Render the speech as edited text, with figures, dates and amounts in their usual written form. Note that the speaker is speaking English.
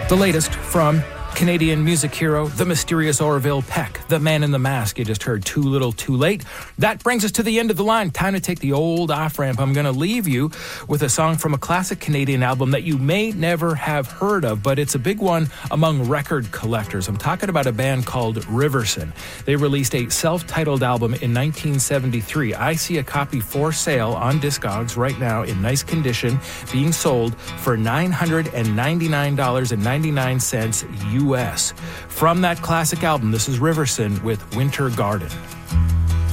The latest from Canadian music hero, the mysterious Orville Peck, the man in the mask. You just heard Too Little Too Late. That brings us to the end of the line. Time to take the old off-ramp. I'm going to leave you with a song from a classic Canadian album that you may never have heard of, but it's a big one among record collectors. I'm talking about a band called Riverson. They released a self-titled album in 1973. I see a copy for sale on Discogs right now in nice condition, being sold for $999.99 US. From that classic album, this is Riverson with Winter Garden.